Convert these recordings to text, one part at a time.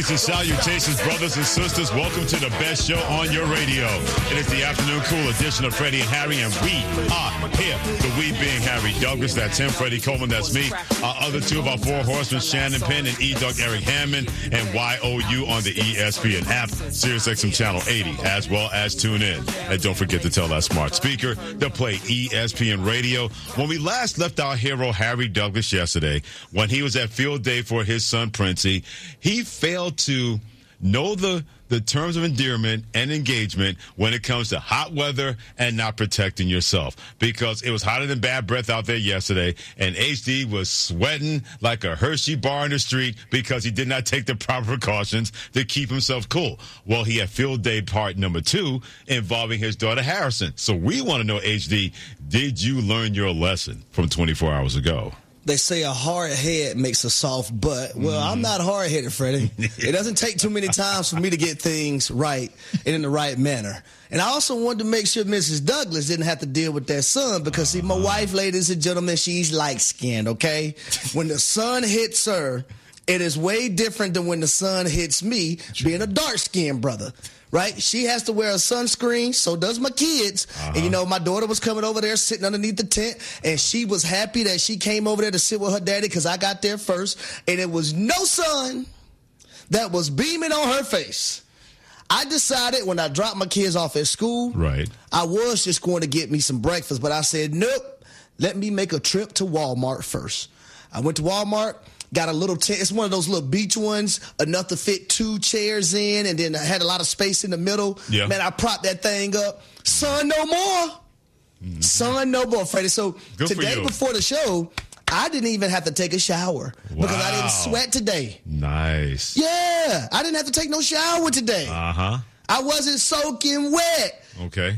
Greetings and salutations, brothers and sisters. Welcome to the best show on your radio. It is the afternoon cool edition of Freddie and Harry, and we are here. The we being Harry Douglas, that's him, Freddie Coleman, that's me. Our other two of our four horsemen, Shannon Penn and E-Dog Eric Hammond, and YOU on the ESPN app, SiriusXM Channel 80, as well as tune in. And don't forget to tell that smart speaker to play ESPN Radio. When we last left our hero Harry Douglas yesterday, when he was at field day for his son Princey, he failed to know the terms of endearment and engagement when it comes to hot weather and not protecting yourself, because it was hotter than bad breath out there yesterday, and HD was sweating like a Hershey bar in the street because he did not take the proper precautions to keep himself cool. Well, he had field day part number 2 involving his daughter Harrison. So we want to know, HD, did you learn your lesson from 24 hours ago? They say a hard head makes a soft butt. Well, I'm not hard-headed, Freddie. It doesn't take too many times for me to get things right and in the right manner. And I also wanted to make sure Mrs. Douglas didn't have to deal with that sun because, see, my wife, ladies and gentlemen, she's light-skinned, okay? When the sun hits her, it is way different than when the sun hits me, being a dark-skinned brother. Right? She has to wear a sunscreen, so does my kids. And, you know, my daughter was coming over there sitting underneath the tent, and she was happy that she came over there to sit with her daddy because I got there first, and it was no sun that was beaming on her face. I decided when I dropped my kids off at school, right, I was just going to get me some breakfast, but I said, nope, let me make a trip to Walmart first. I went to Walmart. Got a little tent. It's one of those little beach ones, enough to fit 2 chairs in, and then I had a lot of space in the middle. Yeah. Man, I propped that thing up. Sun no more. Mm-hmm. Sun no more, Freddie. So good today before the show, I didn't even have to take a shower because I didn't sweat today. Nice. Yeah. I didn't have to take no shower today. I wasn't soaking wet. Okay.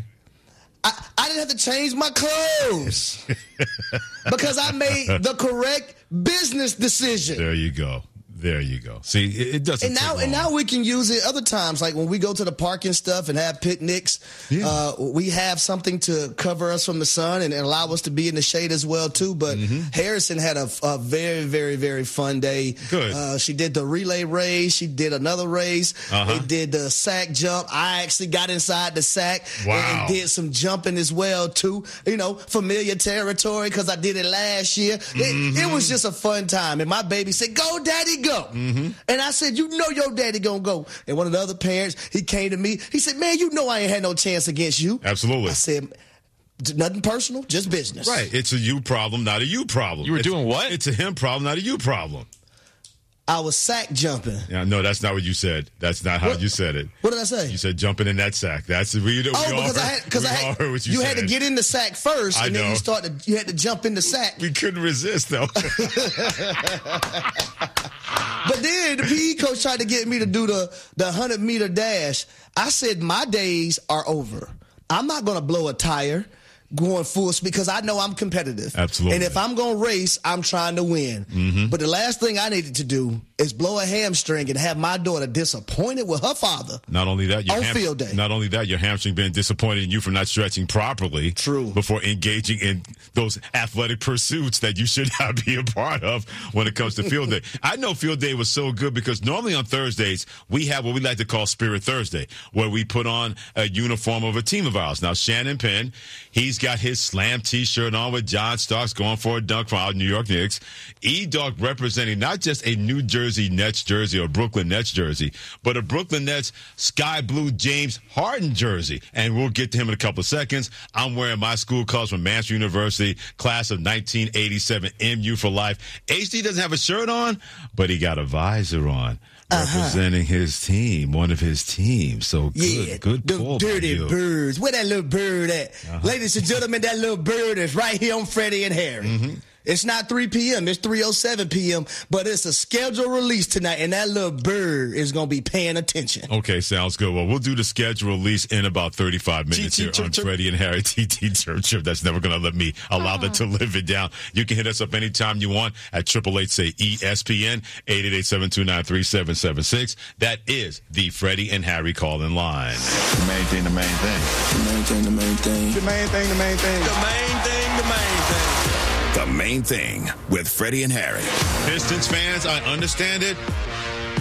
I didn't have to change my clothes because I made the correct business decision. There you go. There you go. See, it doesn't. And now we can use it other times, like when we go to the park and stuff and have picnics. Yeah. We have something to cover us from the sun and allow us to be in the shade as well too. But Harrison had a very, very, very fun day. Good. She did the relay race. She did another race. They did the sack jump. I actually got inside the sack and did some jumping as well too. You know, familiar territory because I did it last year. It was just a fun time. And my baby said, "Go, Daddy, go." And I said, "You know your daddy gonna go." And one of the other parents, he came to me. He said, "Man, you know I ain't had no chance against you." Absolutely. I said, nothing personal, just business. Right. It's a you problem, not a you problem. You were doing what? It's a him problem, not a you problem. I was sack jumping. Yeah, no, that's not what you said. That's not how you said it. What did I say? You said jumping in that sack. That's because you had to get in the sack first, and then you had to jump in the sack. We couldn't resist though. But then the PE coach tried to get me to do the 100-meter dash. I said my days are over. I'm not going to blow a tire going full speed because I know I'm competitive. Absolutely. And if I'm going to race, I'm trying to win. But the last thing I needed to do is blow a hamstring and have my daughter disappointed with her father. Not only that, field day. Not only that, your hamstring being disappointed in you for not stretching properly. True. Before engaging in those athletic pursuits that you should not be a part of when it comes to field day. I know field day was so good because normally on Thursdays we have what we like to call Spirit Thursday, where we put on a uniform of a team of ours. Now Shannon Penn, he's got his Slam T-shirt on with John Starks going for a dunk from our New York Knicks. E-Dog representing not just a New Jersey Nets jersey or Brooklyn Nets jersey, but a Brooklyn Nets sky blue James Harden jersey. And we'll get to him in a couple of seconds. I'm wearing my school colors from Mansfield University, class of 1987, MU for life. HD doesn't have a shirt on, but he got a visor on. Representing his team, one of his teams. So good pull. Dirty birds. Where that little bird at? Ladies and gentlemen, that little bird is right here on Freddie and Harry. It's not 3 p.m. It's 3:07 p.m., but it's a scheduled release tonight, and that little bird is going to be paying attention. Okay, sounds good. Well, we'll do the schedule release in about 35 minutes here on Freddie and Harry. TT Chirp. That's never going to let me allow that to live it down. You can hit us up anytime you want at 888-SAY-ESPN, 888-729-3776. That is the Freddie and Harry call-in line. The main thing, the main thing. The main thing, the main thing. The main thing, the main thing. The main thing, the main thing. The Main Thing with Freddie and Harry. Pistons fans, I understand it.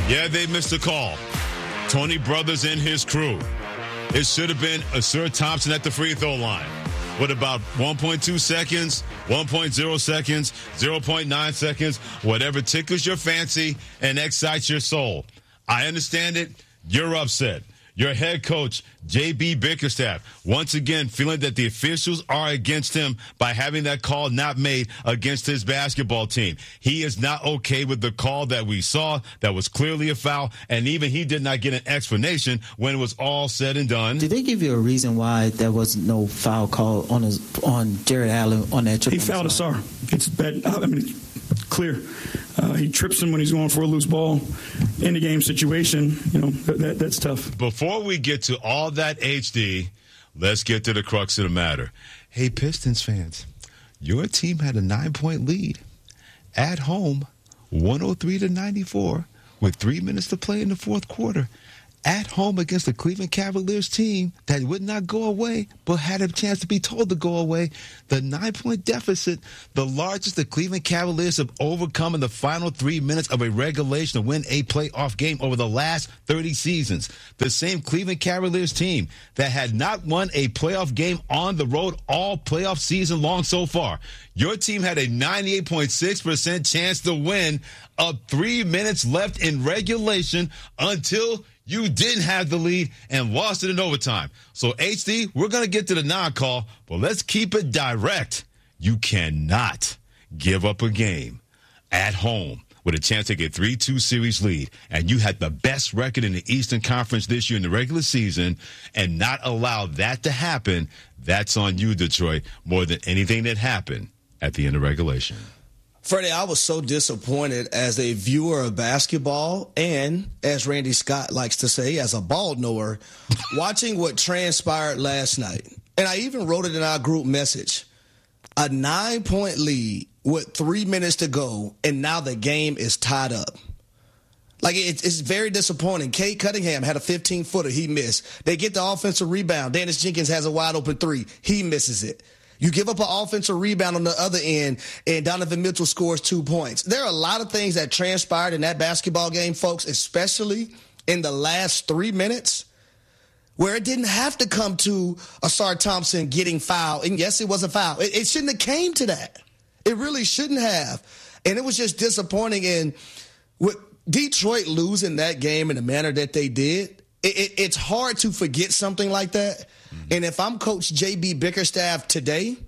Yeah, they missed a call. Tony Brothers and his crew. It should have been Asir Thompson at the free throw line. What about 1.2 seconds, 1.0 seconds, 0.9 seconds, whatever tickles your fancy and excites your soul. I understand it. You're upset. Your head coach, J.B. Bickerstaff, once again feeling that the officials are against him by having that call not made against his basketball team. He is not okay with the call that we saw that was clearly a foul, and even he did not get an explanation when it was all said and done. Did they give you a reason why there was no foul call on Jared Allen on that trip? He fouled Asar. It's bad. I mean, clear. He trips him when he's going for a loose ball. In the game situation, you know, that's tough. Before we get to all that HD, let's get to the crux of the matter. Hey, Pistons fans, your team had a 9-point lead at home, 103-94, with 3 minutes to play in the fourth quarter. At home against the Cleveland Cavaliers team that would not go away, but had a chance to be told to go away. The 9-point deficit, the largest the Cleveland Cavaliers have overcome in the final 3 minutes of a regulation to win a playoff game over the last 30 seasons. The same Cleveland Cavaliers team that had not won a playoff game on the road all playoff season long so far. Your team had a 98.6% chance to win up 3 minutes left in regulation until you didn't have the lead and lost it in overtime. So, HD, we're going to get to the non-call, but let's keep it direct. You cannot give up a game at home with a chance to get 3-2 series lead, and you had the best record in the Eastern Conference this year in the regular season, and not allow that to happen. That's on you, Detroit, more than anything that happened at the end of regulation. Freddie, I was so disappointed as a viewer of basketball and, as Randy Scott likes to say, as a ball knower, watching what transpired last night. And I even wrote it in our group message. A 9-point lead with 3 minutes to go, and now the game is tied up. Like, it's very disappointing. Cade Cunningham had a 15-footer. He missed. They get the offensive rebound. Dennis Jenkins has a wide-open three. He misses it. You give up an offensive rebound on the other end, and Donovan Mitchell scores 2 points. There are a lot of things that transpired in that basketball game, folks, especially in the last 3 minutes, where it didn't have to come to Asar Thompson getting fouled. And, yes, it was a foul. It shouldn't have came to that. It really shouldn't have. And it was just disappointing. And with Detroit losing that game in the manner that they did, it's hard to forget something like that. And if I'm Coach J.B. Bickerstaff today,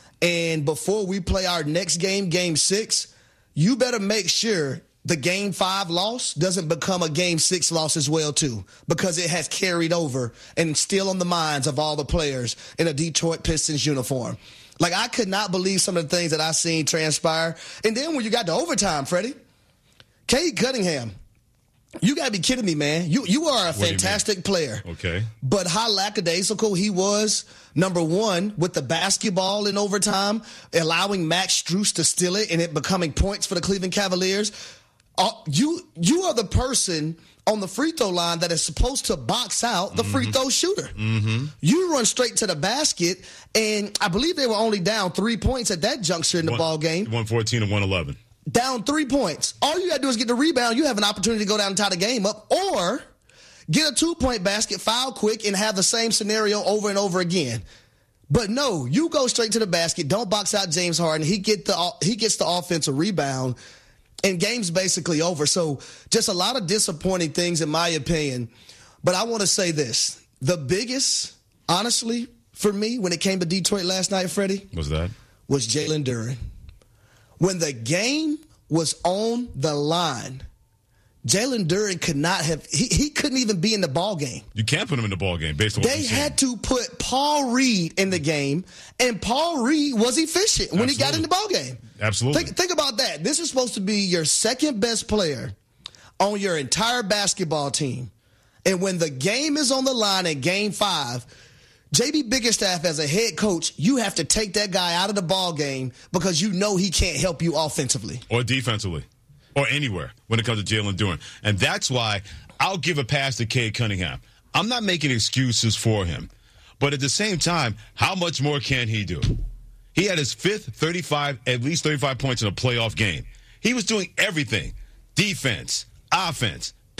and before we play our next game, Game 6, you better make sure the Game 5 loss doesn't become a Game 6 loss as well, too, because it has carried over and still on the minds of all the players in a Detroit Pistons uniform. Like, I could not believe some of the things that I seen transpire. And then when you got to overtime, Freddie, Cade Cunningham, you got to be kidding me, man. You are a fantastic player. Okay. But how lackadaisical he was, number one, with the basketball in overtime, allowing Max Strus to steal it and it becoming points for the Cleveland Cavaliers. You are the person on the free throw line that is supposed to box out the free throw shooter. Mm-hmm. You run straight to the basket, and I believe they were only down 3 points at that juncture in the ball game. 114 and 111. Down 3 points. All you got to do is get the rebound. You have an opportunity to go down and tie the game up, or get a 2-point basket, foul quick, and have the same scenario over and over again. But no, you go straight to the basket. Don't box out James Harden. He gets the offensive rebound, and game's basically over. So just a lot of disappointing things in my opinion. But I want to say this. The biggest, honestly, for me, when it came to Detroit last night, Freddie, was Jalen Duren. When the game was on the line, Jalen Duren could not have – he couldn't even be in the ball game. You can't put him in the ball game based on what They had to put Paul Reed in the game, and Paul Reed was efficient when he got in the ball game. Absolutely. Think about that. This is supposed to be your second best player on your entire basketball team. And when the game is on the line in Game 5 – J.B. Bickerstaff, as a head coach, you have to take that guy out of the ball game because you know he can't help you offensively. Or defensively. Or anywhere when it comes to Jalen Duren. And that's why I'll give a pass to Cade Cunningham. I'm not making excuses for him. But at the same time, how much more can he do? He had his fifth at least 35 points in a playoff game. He was doing everything. Defense, offense,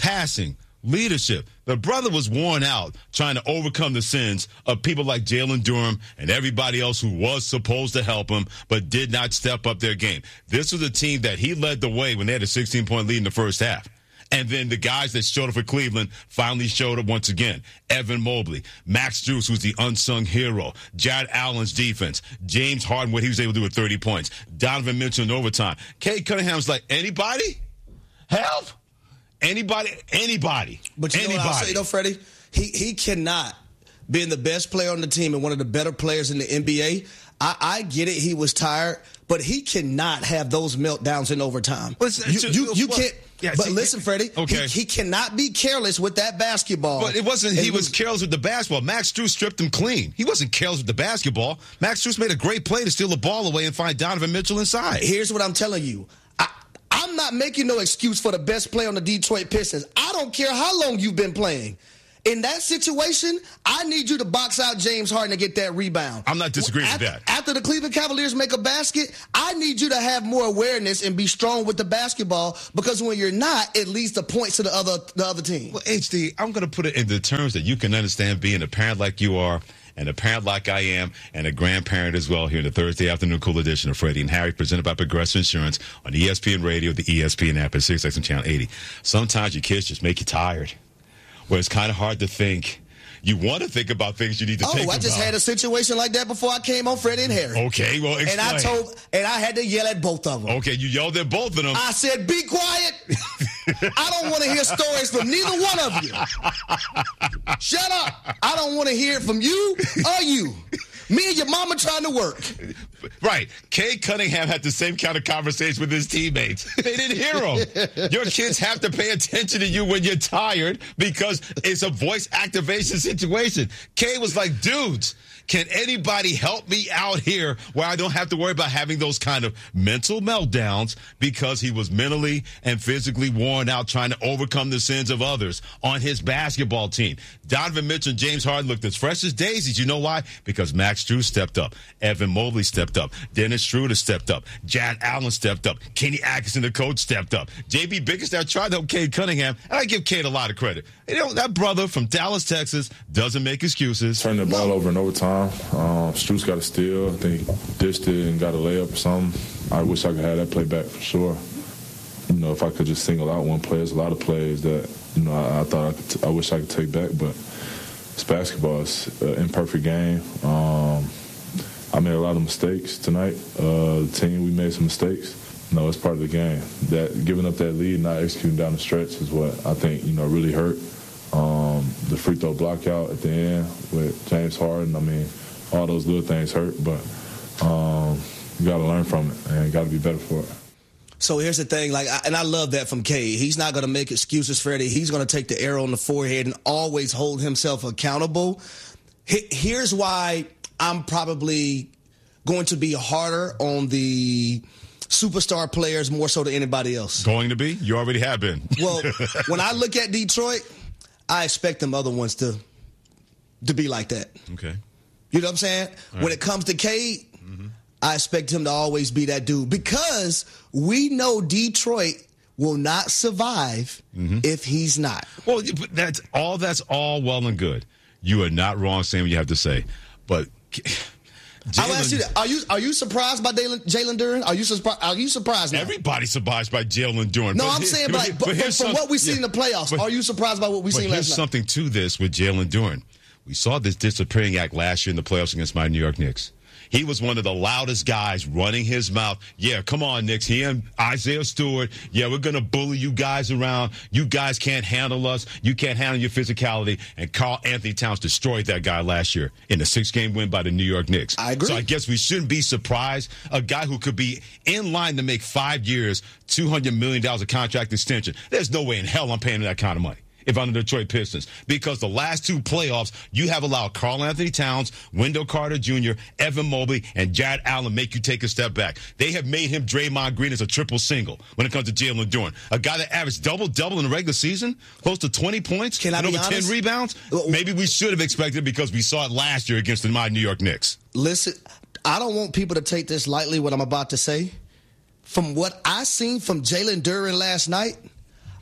passing, leadership. The brother was worn out trying to overcome the sins of people like Jalen Durham and everybody else who was supposed to help him but did not step up their game. This was a team that he led the way when they had a 16-point lead in the first half. And then the guys that showed up for Cleveland finally showed up once again. Evan Mobley, Max Strus, who's the unsung hero, Jared Allen's defense, James Harden, what he was able to do with 30 points, Donovan Mitchell in overtime. Cade Cunningham's like, anybody? Help? Anybody? But you know what I'll say, though, Freddie? He cannot, being the best player on the team and one of the better players in the NBA, I get it, he was tired, but he cannot have those meltdowns in overtime. You can't. Yeah, but listen, Freddie, okay. He cannot be careless with that basketball. But it wasn't he was careless with the basketball. Max Strus stripped him clean. He wasn't careless with the basketball. Max Strus made a great play to steal the ball away and find Donovan Mitchell inside. Here's what I'm telling you. I'm not making no excuse for the best player on the Detroit Pistons. I don't care how long you've been playing. In that situation, I need you to box out James Harden and get that rebound. I'm not disagreeing with that. After the Cleveland Cavaliers make a basket, I need you to have more awareness and be strong with the basketball, because when you're not, it leads to points to the other team. Well, HD, I'm going to put it in the terms that you can understand, being a parent like you are, and a parent like I am, and a grandparent as well, here in the Thursday afternoon cool edition of Freddie and Harry, presented by Progressive Insurance on ESPN Radio, the ESPN app, at 6X and Channel 80. Sometimes your kids just make you tired, where it's kind of hard to think. You want to think about things you need to think about. I just had a situation like that before I came on Freddie and Harry. Okay, well, explain. And I had to yell at both of them. Okay, you yelled at both of them. I said, be quiet. I don't want to hear stories from neither one of you. Shut up. I don't want to hear it from you or you. Me and your mama trying to work. Right. Cade Cunningham had the same kind of conversation with his teammates. They didn't hear him. Your kids have to pay attention to you when you're tired, because it's a voice activation situation. Cade was like, dudes, can anybody help me out here where I don't have to worry about having those kind of mental meltdowns, because he was mentally and physically worn out trying to overcome the sins of others on his basketball team. Donovan Mitchell and James Harden looked as fresh as daisies. You know why? Because Max Strus stepped up. Evan Mobley stepped up. Dennis Schroeder stepped up. Jared Allen stepped up. Kenny Atkinson, the coach, stepped up. J.B. Bickerstaff tried to help Cade Cunningham, and I give Cade a lot of credit. You know, that brother from Dallas, Texas, doesn't make excuses. Turned the ball over in overtime. Strus got a steal. I think he dished it and got a layup or something. I wish I could have that play back for sure. You know, if I could just single out one play, there's a lot of plays that, you know, I wish I could take back, but it's basketball. It's an imperfect game. I made a lot of mistakes tonight. The team, we made some mistakes. No, it's part of the game. That giving up that lead, not executing down the stretch is what I think, you know, really hurt. The free throw block out at the end with James Harden, I mean, all those little things hurt, but you got to learn from it and got to be better for it. So here's the thing, and I love that from Cade. He's not going to make excuses, Freddie. He's going to take the arrow on the forehead and always hold himself accountable. Here's why I'm probably going to be harder on the superstar players more so than anybody else. Going to be? You already have been. Well, when I look at Detroit, I expect them other ones to be like that. Okay. You know what I'm saying? Right. When it comes to Cade, I expect him to always be that dude, because we know Detroit will not survive if he's not. Well, that's all well and good. You are not wrong saying what you have to say. But I'll ask you that. Are you surprised by Jalen Duren? Are you surprised now? Everybody's surprised by Jalen Duren. No, I'm saying, but from what we see in the playoffs, are you surprised by what we seen last night? Here's something to this with Jalen Duren. We saw this disappearing act last year in the playoffs against my New York Knicks. He was one of the loudest guys running his mouth. Yeah, come on, Knicks. He and Isaiah Stewart. Yeah, we're going to bully you guys around. You guys can't handle us. You can't handle your physicality. And Karl Anthony Towns destroyed that guy last year in the 6-game win by the New York Knicks. I agree. So I guess we shouldn't be surprised. A guy who could be in line to make 5 years, $200 million of contract extension. There's no way in hell I'm paying him that kind of money if I'm the Detroit Pistons, because the last two playoffs, you have allowed Karl Anthony Towns, Wendell Carter Jr., Evan Mobley, and Jared Allen make you take a step back. They have made him Draymond Green as a triple single when it comes to Jalen Duren. A guy that averaged double-double in the regular season, close to 20 points, and over 10 rebounds. Maybe we should have expected it because we saw it last year against the New York Knicks. Listen, I don't want people to take this lightly, what I'm about to say. From what I seen from Jalen Duren last night,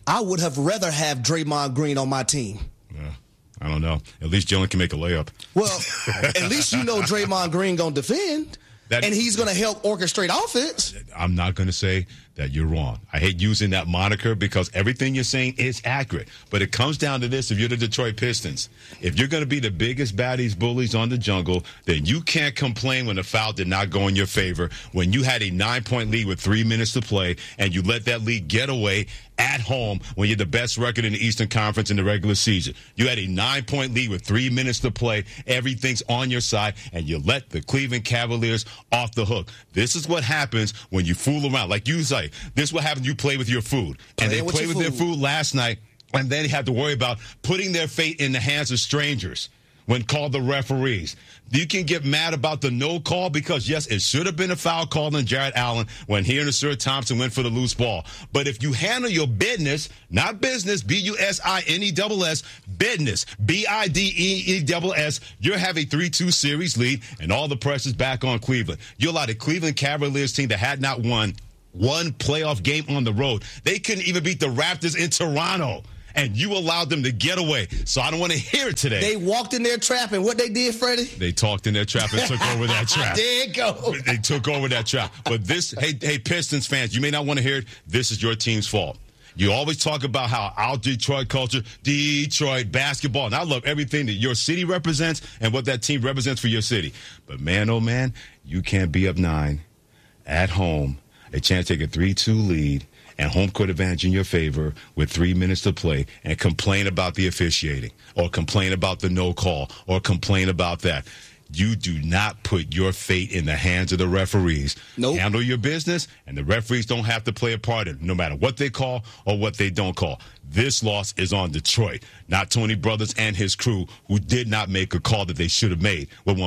I would have rather have Draymond Green on my team. Yeah, I don't know. At least Jalen can make a layup. Well, at least you know Draymond Green going to defend, and he's going to help orchestrate offense. I'm not going to say that you're wrong. I hate using that moniker because everything you're saying is accurate. But it comes down to this. If you're the Detroit Pistons, if you're going to be the biggest baddies bullies on the jungle, then you can't complain when the foul did not go in your favor, when you had a 9-point lead with 3 minutes to play and you let that lead get away at home when you're the best record in the Eastern Conference in the regular season. You had a 9-point lead with 3 minutes to play. Everything's on your side, and you let the Cleveland Cavaliers off the hook. This is what happens when you fool around. Like you say, this is what happens when you play with your food. And they played with their food last night, and then they had to worry about putting their fate in the hands of strangers when called the referees. You can get mad about the no call because, yes, it should have been a foul called on Jarrett Allen when he and Sir Thompson went for the loose ball. But if you handle your business, not business, B-U-S-I-N-E-S-S, business, B-I-D-E-E-S-S, you'll have a 3-2 series lead, and all the pressure's back on Cleveland. You allowed a Cleveland Cavaliers team that had not won one playoff game on the road. They couldn't even beat the Raptors in Toronto. And you allowed them to get away. So I don't want to hear it today. They walked in their trap, and what they did, Freddie? They talked in their trap and took over that trap. There you go. They took over that trap. But this, hey, Pistons fans, you may not want to hear it. This is your team's fault. You always talk about how our Detroit culture, Detroit basketball. And I love everything that your city represents and what that team represents for your city. But, man, oh, man, you can't be up 9 at home, a chance to take a 3-2 lead, and home court advantage in your favor with 3 minutes to play and complain about the officiating or complain about the no call or complain about that. You do not put your fate in the hands of the referees. Nope. Handle your business, and the referees don't have to play a part in it, no matter what they call or what they don't call. This loss is on Detroit, not Tony Brothers and his crew, who did not make a call that they should have made with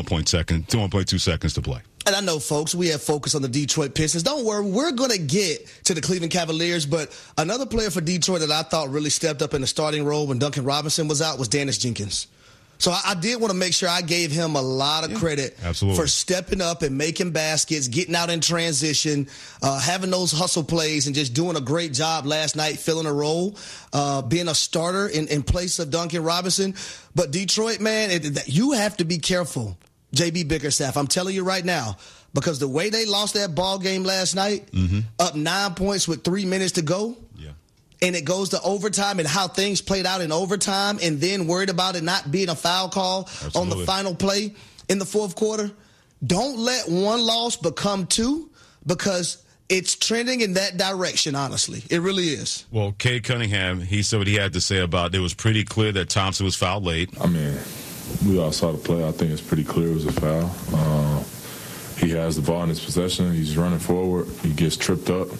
1.2 seconds to play. And I know, folks, we have focus on the Detroit Pistons. Don't worry, we're going to get to the Cleveland Cavaliers, but another player for Detroit that I thought really stepped up in the starting role when Duncan Robinson was out was Dennis Jenkins. So I did want to make sure I gave him a lot of credit for stepping up and making baskets, getting out in transition, having those hustle plays, and just doing a great job last night, filling a role, being a starter in place of Duncan Robinson. But Detroit, man, you have to be careful, J.B. Bickerstaff. I'm telling you right now, because the way they lost that ball game last night, up 9 points with 3 minutes to go, and it goes to overtime and how things played out in overtime, and then worried about it not being a foul call on the final play in the fourth quarter. Don't let one loss become two, because it's trending in that direction, honestly. It really is. Well, Cade Cunningham, he said what he had to say about it. It was pretty clear that Thompson was fouled late. I mean, we all saw the play. I think it's pretty clear it was a foul. He has the ball in his possession. He's running forward. He gets tripped up.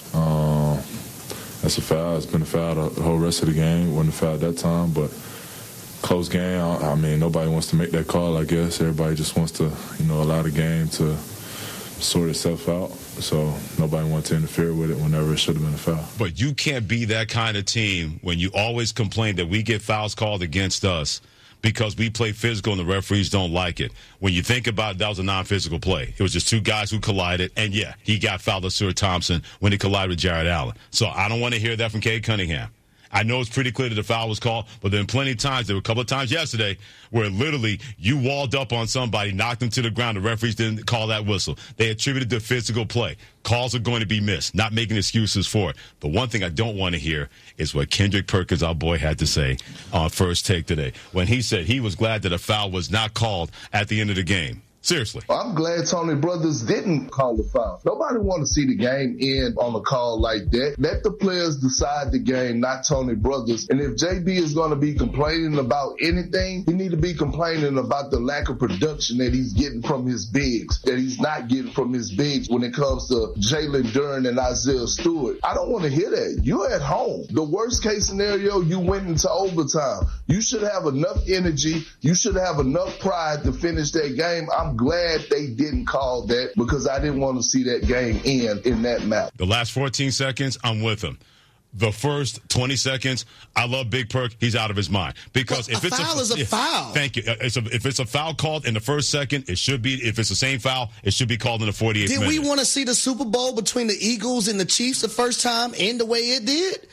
That's a foul. It's been a foul the whole rest of the game. It wasn't a foul at that time, but close game. I mean, nobody wants to make that call, I guess. Everybody just wants to, allow the game to sort itself out. So nobody wants to interfere with it whenever it should have been a foul. But you can't be that kind of team when you always complain that we get fouls called against us because we play physical and the referees don't like it. When you think about it, that was a non-physical play. It was just two guys who collided, and, yeah, he got fouled to Sir Thompson when he collided with Jarrett Allen. So I don't want to hear that from Cade Cunningham. I know it's pretty clear that the foul was called, but there were plenty of times, there were a couple of times yesterday where literally you walled up on somebody, knocked them to the ground. The referees didn't call that whistle. They attributed the physical play. Calls are going to be missed, not making excuses for it. The one thing I don't want to hear is what Kendrick Perkins, our boy, had to say on First Take today when he said he was glad that a foul was not called at the end of the game. Seriously. I'm glad Tony Brothers didn't call the foul. Nobody want to see the game end on a call like that. Let the players decide the game, not Tony Brothers. And if JB is going to be complaining about anything, he need to be complaining about the lack of production that he's getting from his bigs, that he's not getting from his bigs when it comes to Jalen Duren and Isaiah Stewart. I don't want to hear that. You're at home. The worst case scenario, you went into overtime. You should have enough energy. You should have enough pride to finish that game. I'm glad they didn't call that because I didn't want to see that game end in that match. The last 14 seconds, I'm with him. The first 20 seconds, I love Big Perk. He's out of his mind. Because if it's foul is a foul. Thank you. If it's a foul called in the first second, it should be. If it's the same foul, it should be called in the 48th minute. Did we want to see the Super Bowl between the Eagles and the Chiefs the first time end the way it did?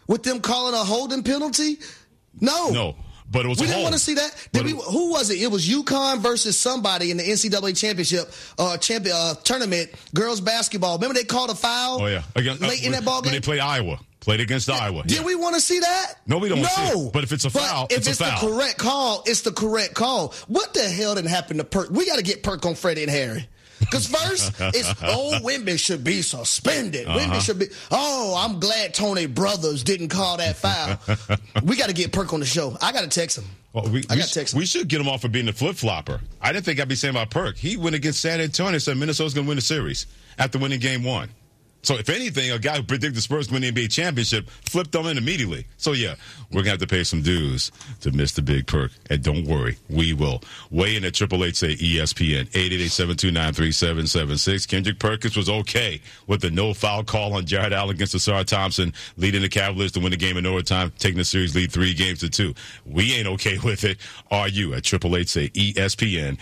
with them calling a holding penalty? No. But it was we didn't want to see that. Who was it? It was UConn versus somebody in the NCAA championship tournament, girls basketball. Remember they called a foul? Oh, yeah. Late in that ball game? When they played Iowa. Played against Iowa. Did we want to see that? No, we don't want to see it. But if it's a foul, it's a foul. If it's the correct call, it's the correct call. What the hell didn't happen to Perk? We got to get Perk on Freddie and Harry. Because first, it's, women should be suspended. Women should be, I'm glad Tony Brothers didn't call that foul. We got to get Perk on the show. I got to text him. Well, we should get him off for being a flip-flopper. I didn't think I'd be saying about Perk. He went against San Antonio and said Minnesota's going to win the series after winning game 1. So, if anything, a guy who predicted the Spurs win the NBA championship flipped them in immediately. So, yeah, we're going to have to pay some dues to Mr. Big Perk. And don't worry, we will. Weigh in at 888-ESPN, 888-729-3776. Kendrick Perkins was okay with the no-foul call on Jared Allen against Asar Thompson, leading the Cavaliers to win the game in overtime, taking the series lead 3-2. We ain't okay with it. Are you? At 888-ESPN,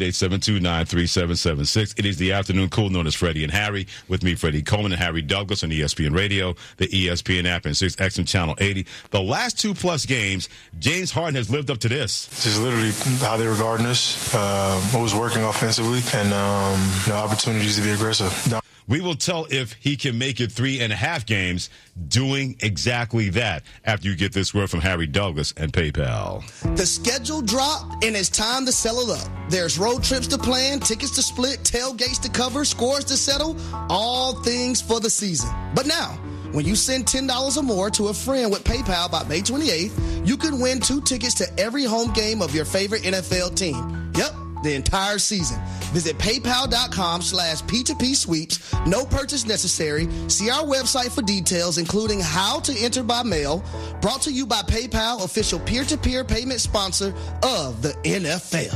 888-729-3776. It is the afternoon cool known as Freddie and Harry. With me, Freddie Coleman and Harry Douglas on ESPN Radio, the ESPN app, and 6X Channel 80. The last 2+ games, James Harden has lived up to this. Just literally how they were guarding us, what was working offensively, and opportunities to be aggressive. We will tell if he can make it 3.5 games doing exactly that after you get this word from Harry Douglas and PayPal. The schedule dropped, and it's time to sell it up. There's road trips to plan, tickets to split, tailgates to cover, scores to settle, all things for the season. But now, when you send $10 or more to a friend with PayPal by May 28th, you can win 2 tickets to every home game of your favorite NFL team. Yep, the entire season. Visit paypal.com/P2P sweeps. No purchase necessary. See our website for details, including how to enter by mail. Brought to you by PayPal, official peer-to-peer payment sponsor of the NFL.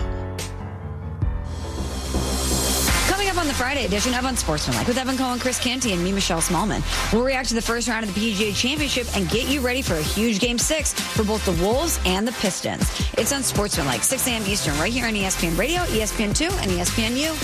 Coming up on the Friday edition of Unsportsmanlike with Evan Cohen, Chris Canty, and me, Michelle Smallman. We'll react to the first round of the PGA Championship and get you ready for a huge Game 6 for both the Wolves and the Pistons. It's Unsportsmanlike, 6 a.m. Eastern, right here on ESPN Radio, ESPN2, and ESPNU.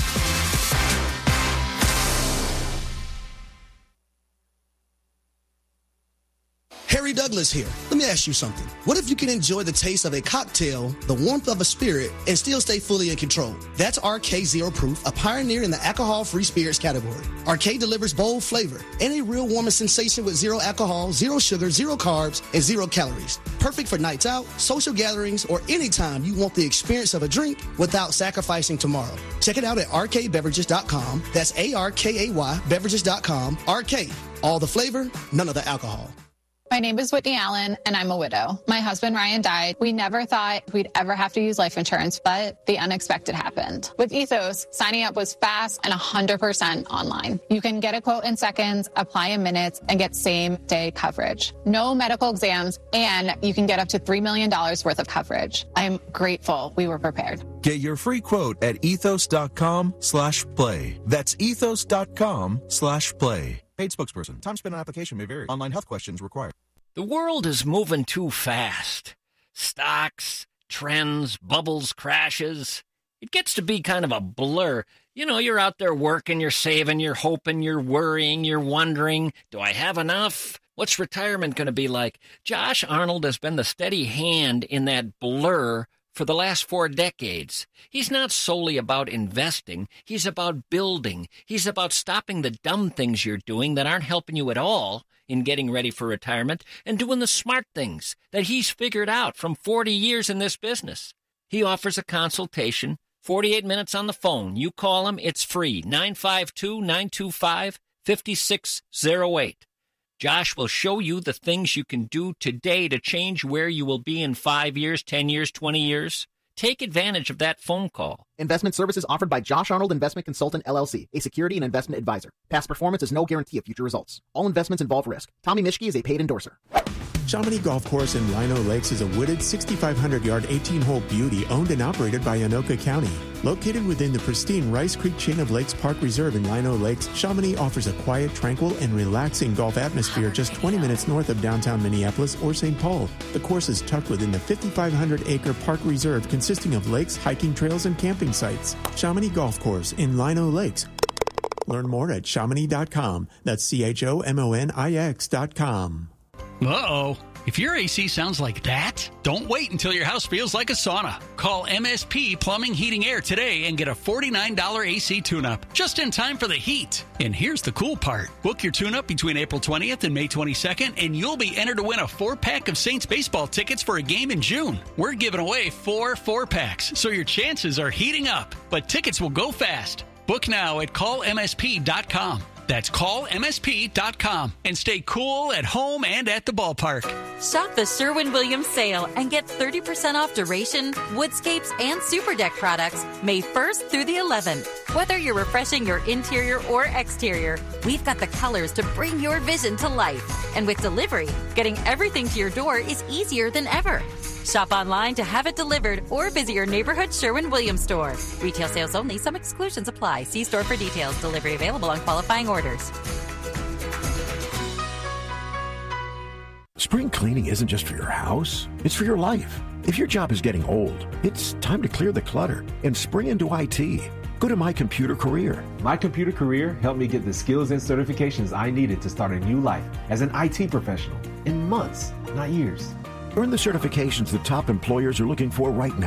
Harry Douglas here. Let me ask you something. What if you can enjoy the taste of a cocktail, the warmth of a spirit, and still stay fully in control? That's RK Zero Proof, a pioneer in the alcohol-free spirits category. RK delivers bold flavor and a real warming sensation with 0 alcohol, 0 sugar, 0 carbs, and 0 calories. Perfect for nights out, social gatherings, or anytime you want the experience of a drink without sacrificing tomorrow. Check it out at rkbeverages.com. That's ARKAY beverages.com. RK, all the flavor, none of the alcohol. My name is Whitney Allen, and I'm a widow. My husband, Ryan, died. We never thought we'd ever have to use life insurance, but the unexpected happened. With Ethos, signing up was fast and 100% online. You can get a quote in seconds, apply in minutes, and get same-day coverage. No medical exams, and you can get up to $3 million worth of coverage. I'm grateful we were prepared. Get your free quote at ethos.com/play. That's ethos.com/play. Paid spokesperson. Time spent on application may vary. Online health questions required. The world is moving too fast. Stocks, trends, bubbles, crashes. It gets to be kind of a blur. You know, you're out there working, you're saving, you're hoping, you're worrying, you're wondering, do I have enough? What's retirement going to be like? Josh Arnold has been the steady hand in that blur for the last 4 decades. He's not solely about investing. He's about building. He's about stopping the dumb things you're doing that aren't helping you at all in getting ready for retirement and doing the smart things that he's figured out from 40 years in this business. He offers a consultation, 48 minutes on the phone. You call him, it's free, 952-925-5608. Josh will show you the things you can do today to change where you will be in 5 years, 10 years, 20 years. Take advantage of that phone call. Investment services offered by Josh Arnold Investment Consultant, LLC, a security and investment advisor. Past performance is no guarantee of future results. All investments involve risk. Tommy Mischke is a paid endorser. Chamonix Golf Course in Lino Lakes is a wooded 6,500-yard 18-hole beauty owned and operated by Anoka County. Located within the pristine Rice Creek Chain of Lakes Park Reserve in Lino Lakes, Chamonix offers a quiet, tranquil, and relaxing golf atmosphere just 20 minutes north of downtown Minneapolis or St. Paul. The course is tucked within the 5,500-acre park reserve consisting of lakes, hiking trails, and camping sites. Chamonix Golf Course in Lino Lakes. Learn more at Chamonix.com. That's CHOMONIX.com. Uh-oh. If your AC sounds like that, don't wait until your house feels like a sauna. Call MSP Plumbing, Heating, Air today and get a $49 AC tune-up just in time for the heat. And here's the cool part. Book your tune-up between April 20th and May 22nd, and you'll be entered to win a 4-pack of Saints baseball tickets for a game in June. We're giving away 4 4-packs, so your chances are heating up. But tickets will go fast. Book now at callmsp.com. That's callmsp.com and stay cool at home and at the ballpark. Shop the Sherwin-Williams sale and get 30% off Duration, Woodscapes, and Super Deck products May 1st through the 11th. Whether you're refreshing your interior or exterior, we've got the colors to bring your vision to life. And with delivery, getting everything to your door is easier than ever. Shop online to have it delivered or visit your neighborhood Sherwin-Williams store. Retail sales only. Some exclusions apply. See store for details. Delivery available on qualifying orders. Spring cleaning isn't just for your house. It's for your life. If your job is getting old, it's time to clear the clutter and spring into IT. Go to My Computer Career. My Computer Career helped me get the skills and certifications I needed to start a new life as an IT professional in months, not years. Earn the certifications the top employers are looking for right now.